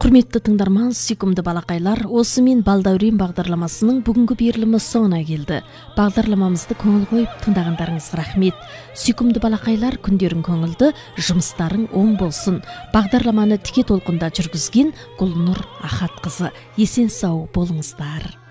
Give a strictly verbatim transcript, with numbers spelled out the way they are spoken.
Құрметті тыңдарман, сүйкімді балақайлар, осы мен Балдәурен бағдарламасының бүгінгі берілімі соңына келді. Бағдарламамызды көңіл қойып тыңдағандарыңызға рахмет. Сүйкімді балақайлар, күндерің көңілді, жұмыстарың оң болсын. Бағдарламаны тіке толқында жүргізген Гүлнұр Ахатқызы. Есен сау болыңыздар.